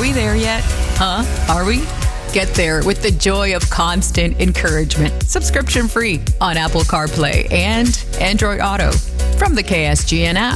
we there yet? Huh? Are we? Get there with the joy of constant encouragement. Subscription free on Apple CarPlay and Android Auto from the KSGN app.